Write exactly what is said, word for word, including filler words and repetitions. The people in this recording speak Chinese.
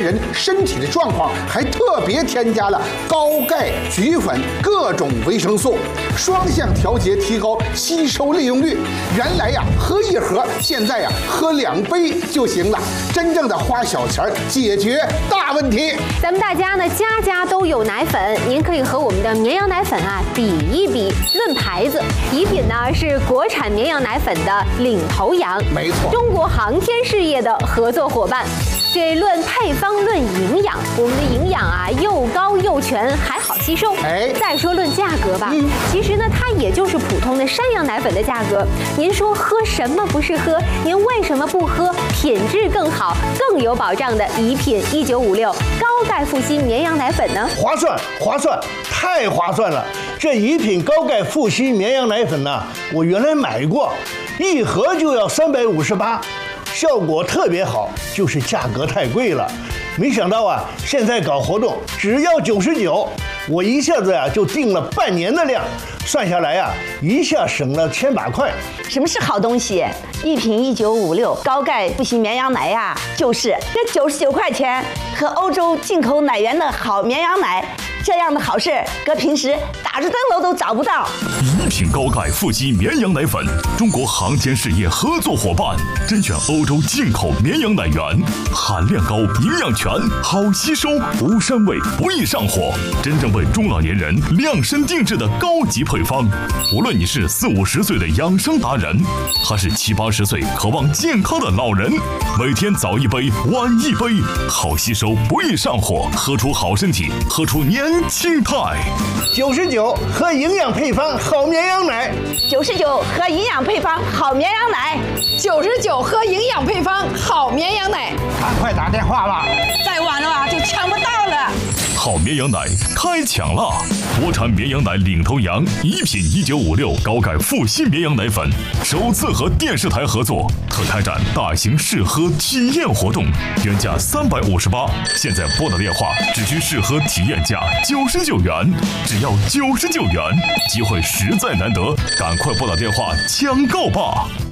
人身体的状况，还特别添加了高钙、菊粉各种维生素，双向调节，提高吸收利用率。原来呀，喝一盒，现在呀，喝两杯就行了。真正的花小钱解决大问题。 咱们大家呢，家家都有奶粉，您可以和我们的绵羊奶粉啊比一比。论牌子，宜品呢是国产绵羊奶粉的领头羊， 没错， 中国航天事业的合作伙伴。这论配方论营养，我们的营养啊又高又全，还好吸收。 哎， 再说论价格吧，嗯、其实呢它也就是普通的山羊奶粉的价格。您说喝什么不是喝？您为什么不喝品质更好、更有保障的宜品一九五六高钙复硒绵羊奶粉呢？ 划算，划算，太划算了！这宜品高钙复硒绵羊奶粉呢、啊，我原来买过，一盒就要三百五十八。效果特别好，就是价格太贵了。没想到啊，现在搞活动只要九十九，我一下子呀、啊、就订了半年的量，算下来呀、啊，一下省了千把块。 什么是好东西？一瓶一九五六高钙复硒绵羊奶呀、啊，就是这九十九块钱和欧洲进口奶源的好绵羊奶。这样的好事，搁平时打着灯笼都找不到。 宜品高钙复硒绵羊奶粉，中国航天事业合作伙伴，甄选欧洲进口绵羊奶源，含量高，营养全，好吸收，无膻味，不易上火，真正为中老年人量身定制的高级配方。无论你是四五十岁的养生达人，还是七八十岁渴望健康的老人，每天早一杯，晚一杯，好吸收，不易上火，喝出好身体，喝出年轻态。 九十九喝营养配方好绵羊奶， 九十九喝营养配方好绵羊奶， 九十九喝营养配方好绵羊奶。 赶快打电话吧， 再晚了啊就抢不到了。 好绵羊奶开抢了！国产绵羊奶领头羊宜品一九五六高钙复硒绵羊奶粉首次和电视台合作，特开展大型试喝体验活动，原价三百五十八，现在拨打电话只需试喝体验价九十九元，只要九十九元，机会实在难得，赶快拨打电话抢购吧！